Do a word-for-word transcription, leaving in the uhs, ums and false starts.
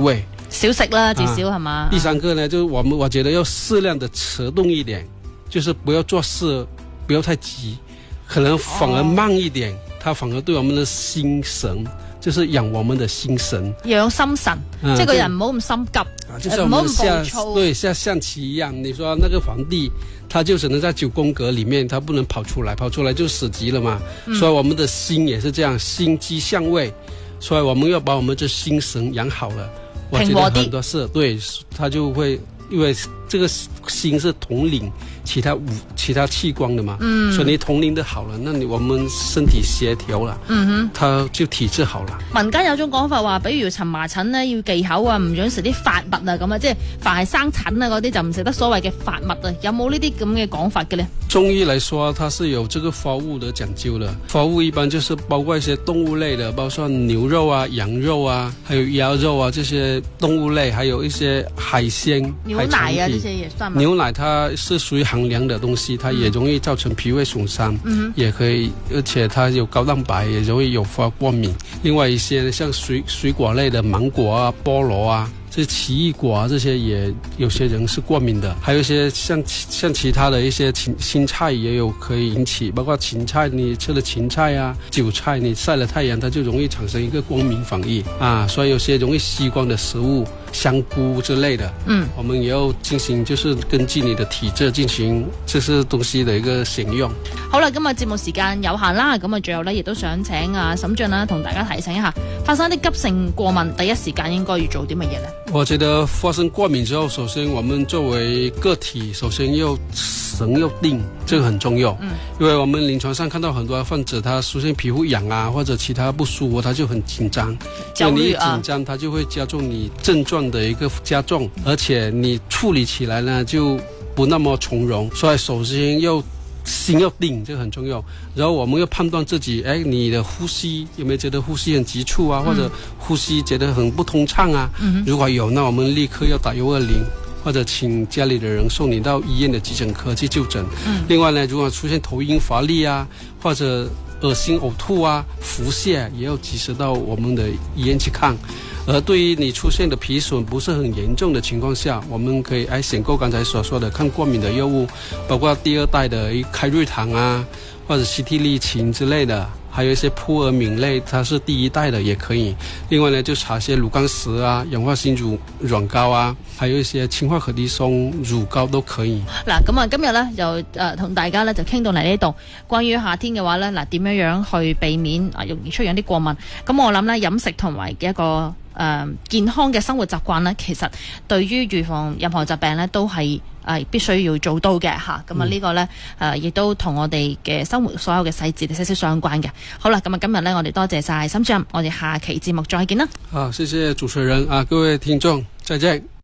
味。 少食啦，至少係嘛、啊。 第三個呢，就是我們我覺得要適量的遲動一點，就是不要做事不要太急，可能反而慢一點，哦、它反而對我們的心神，就是養我們的心神， 養心神，嗯、即係個人唔好咁心急， 啊，就像我們下對像象棋一樣，你說那個皇帝，他就只能在九宮格裏面，他不能跑出來，跑出來就死機了嘛。嗯、所以我們的心也是這樣，心機相位，所以我們要把我們的心神養好了。我覺得很多事，對，他就會，因為這個心是統領其他五其他器官的嘛，嗯，所以你統領得好了，那你我們身體協調了，嗯哼，他就體質好了。 民間有種講法話，比如蕁麻疹呢要忌口啊，唔准食啲發物啊咁啊，即係凡係生疹啊嗰啲就唔食得所謂嘅發物啊，有冇呢啲咁嘅講法嘅呢？ 中醫來說，它是有這個發物的講究的。發物一般就是包括一些動物類的，包括牛肉啊、羊肉啊，還有鴨肉啊這些動物類，還有一些海鮮、 牛奶啊這些也算嗎？ 牛奶它是屬於寒涼的東西，它也容易造成脾胃損傷，嗯，也可以，而且它有高蛋白，也容易誘發過敏。另外一些像水水果類的芒果啊、菠蘿啊。這奇異果啊，這些也有些人是過敏的，還有一些像像其他的一些芹青菜也有可以引起，包括芹菜，你吃了芹菜啊、韭菜，你曬了太陽，它就容易產生一個光敏反應啊，所以有些容易吸光的食物，香菇之類的，嗯，我們也要進行，就是根據你的體質進行這些東西的一個選用。 好啦，今日節目時間有限啦，咁啊最後呢亦都想請啊沈俊啦同大家提醒一下，發生啲急性過敏，第一時間應該要做啲乜嘢呢？ 我覺得發生過敏之後，首先我們作為個體，首先要神要定，這個很重要。嗯，因為我們臨床上看到很多患者，他出現皮膚癢啊，或者其他不舒服，他就很緊張。焦慮啊！你一緊張，他就會加重你症狀的一個加重，而且你處理起來呢就不那麼從容。所以首先要心要定，這個很重要。然後我們要判斷自己，哎，你的呼吸有沒有覺得呼吸很急促啊，嗯、或者呼吸覺得很不通暢啊？嗯、如果有，那我們立刻要打一二零，或者請家裏的人送你到醫院的急診科去就診。嗯、另外呢，如果出現頭暈乏力啊，或者惡心嘔吐啊、腹瀉，也要及時到我們的醫院去看。而對於你出現的皮損不是很嚴重的情況下，我們可以哎選購剛才所說的抗過敏的藥物，包括第二代的開瑞糖啊，或者西替利嗪之類的，還有一些撲爾敏類，它是第一代的也可以。另外呢，就搽些乳甘石啊、氧化鋅乳軟膏啊，還有一些氰化可的松乳膏都可以。 嗱，咁啊，今日呢，就誒同、呃、大家呢就傾到嚟呢度，關於夏天嘅話呢，嗱點樣樣去避免啊容易出現啲過敏？咁我諗呢，飲食同埋嘅一個。誒、呃、健康嘅生活習慣呢，其實對於預防任何疾病呢，都係誒、呃、必須要做到嘅嚇。咁啊呢個呢，誒亦都同我哋嘅生活所有嘅細節息息相關嘅。好啦，咁啊今日呢，我哋多謝晒沈主任，我哋下期節目再見啦。 好，謝謝主持人啊，各位聽眾，再見。